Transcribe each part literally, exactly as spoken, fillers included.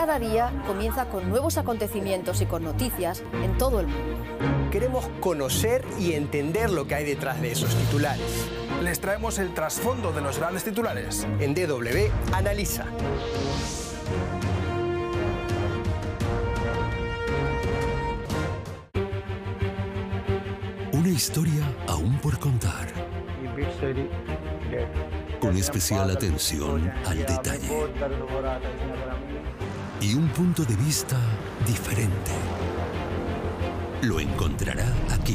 cada día comienza con nuevos acontecimientos y con noticias en todo el mundo. Queremos conocer y entender lo que hay detrás de esos titulares. Les traemos el trasfondo de los grandes titulares. En D W Analiza. Una historia aún por contar. Con especial atención al detalle. Y un punto de vista diferente. Lo encontrará aquí,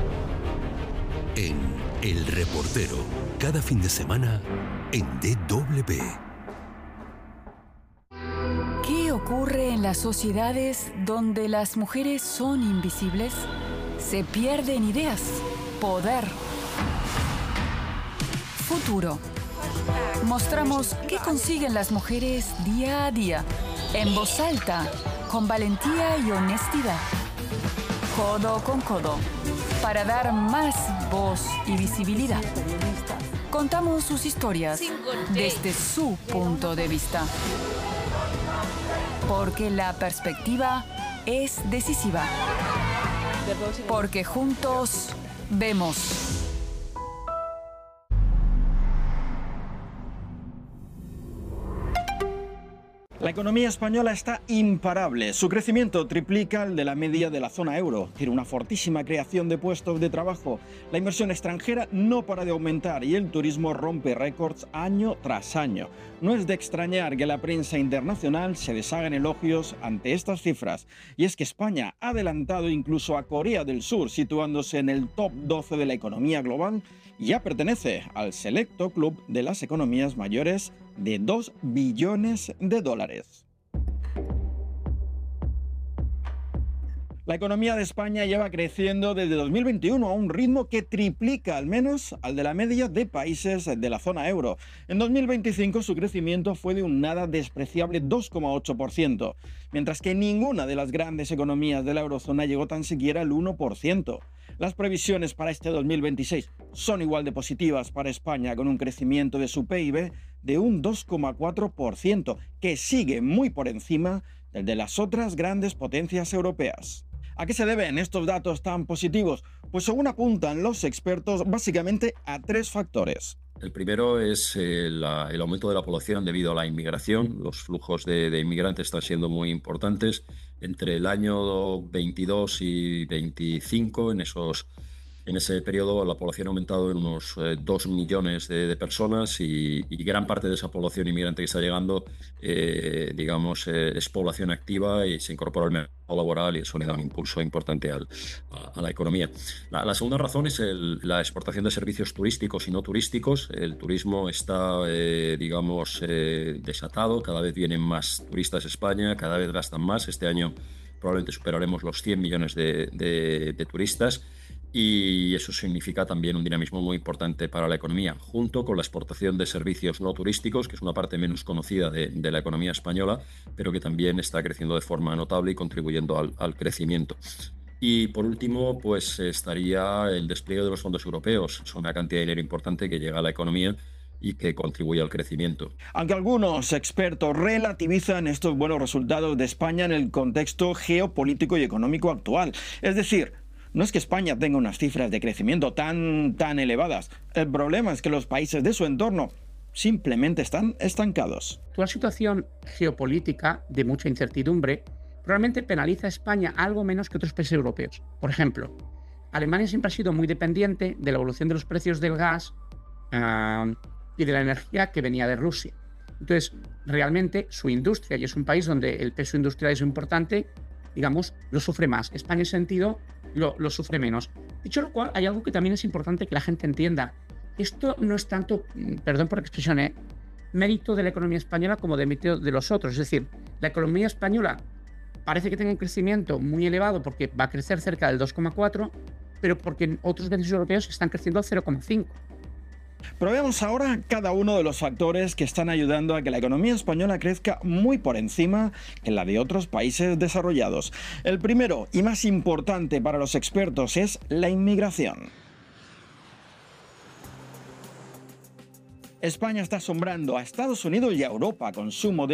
en El Reportero, cada fin de semana en D W. ¿Qué ocurre en las sociedades donde las mujeres son invisibles? Se pierden ideas, poder, futuro. Mostramos qué consiguen las mujeres día a día, en voz alta, con valentía y honestidad, codo con codo, para dar más voz y visibilidad. Contamos sus historias desde su punto de vista, porque la perspectiva es decisiva, porque juntos vemos. La economía española está imparable. Su crecimiento triplica el de la media de la zona euro. Tiene una fortísima creación de puestos de trabajo. La inversión extranjera no para de aumentar y el turismo rompe récords año tras año. No es de extrañar que la prensa internacional se deshaga en elogios ante estas cifras. Y es que España ha adelantado incluso a Corea del Sur, situándose en el top doce de la economía global, y ya pertenece al selecto club de las economías mayores de dos billones de dólares. La economía de España lleva creciendo desde dos mil veintiuno a un ritmo que triplica al menos al de la media de países de la zona euro. En dos mil veinticinco su crecimiento fue de un nada despreciable dos coma ocho por ciento, mientras que ninguna de las grandes economías de la eurozona llegó tan siquiera al uno por ciento. Las previsiones para este dos mil veintiséis son igual de positivas para España, con un crecimiento de su P I B de un dos coma cuatro por ciento, que sigue muy por encima del de las otras grandes potencias europeas. ¿A qué se deben estos datos tan positivos? Pues según apuntan los expertos, básicamente a tres factores. El primero es eh, la, el aumento de la población debido a la inmigración. Los flujos de, de inmigrantes están siendo muy importantes. Entre el año veintidós y veinticinco, en esos En ese periodo la población ha aumentado en unos eh, dos millones de, de personas y, y gran parte de esa población inmigrante que está llegando, eh, digamos, eh, es población activa y se incorpora al mercado laboral y eso le da un impulso importante al, a, a la economía. La, la segunda razón es el, la exportación de servicios turísticos y no turísticos. El turismo está, eh, digamos, eh, desatado. Cada vez vienen más turistas a España, cada vez gastan más. Este año probablemente superaremos los cien millones de, de, de turistas. Y eso significa también un dinamismo muy importante para la economía, junto con la exportación de servicios no turísticos, que es una parte menos conocida de, de la economía española, pero que también está creciendo de forma notable y contribuyendo al, al crecimiento. Y por último, pues estaría el despliegue de los fondos europeos. Es una cantidad de dinero importante que llega a la economía y que contribuye al crecimiento. Aunque algunos expertos relativizan estos buenos resultados de España en el contexto geopolítico y económico actual. Es decir, no es que España tenga unas cifras de crecimiento tan, tan elevadas. El problema es que los países de su entorno simplemente están estancados. La situación geopolítica de mucha incertidumbre probablemente penaliza a España algo menos que otros países europeos. Por ejemplo, Alemania siempre ha sido muy dependiente de la evolución de los precios del gas uh, y de la energía que venía de Rusia. Entonces, realmente su industria, y es un país donde el peso industrial es importante, digamos, lo sufre más. España en ese sentido lo, lo sufre menos. Dicho lo cual, hay algo que también es importante que la gente entienda. Esto no es tanto, perdón por la expresión, ¿eh? mérito de la economía española como de mérito de los otros. Es decir, la economía española parece que tenga un crecimiento muy elevado porque va a crecer cerca del dos coma cuatro, pero porque en otros países europeos están creciendo al cero coma cinco. Pero veamos ahora cada uno de los factores que están ayudando a que la economía española crezca muy por encima que la de otros países desarrollados. El primero y más importante para los expertos es la inmigración. España está asombrando a Estados Unidos y a Europa con su modelo